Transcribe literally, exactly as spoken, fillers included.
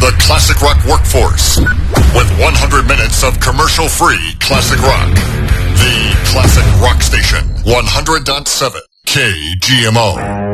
the classic rock workforce with one hundred minutes of commercial-free classic rock. The Classic Rock Station, one hundred point seven K G M O.